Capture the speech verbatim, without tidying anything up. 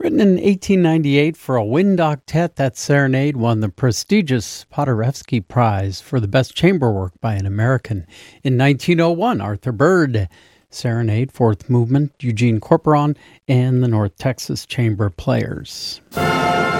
Written in eighteen ninety-eight for a wind octet, that serenade won the prestigious Paderewski Prize for the best chamber work by an American. In nineteen oh one, Arthur Byrd, Serenade, Fourth Movement, Eugene Corporon, and the North Texas Chamber Players.